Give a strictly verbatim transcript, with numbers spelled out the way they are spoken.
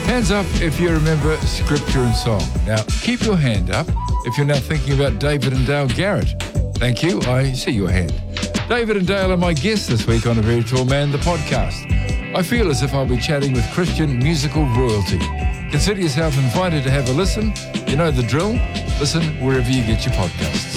Hands up if you remember scripture and song. Now, keep your hand up if you're now thinking about David and Dale Garrett. Thank you, I see your hand. David and Dale are my guests this week on A Very Tall Man, the podcast. I feel as if I'll be chatting with Christian musical royalty. Consider yourself invited to have a listen. You know the drill. Listen wherever you get your podcasts.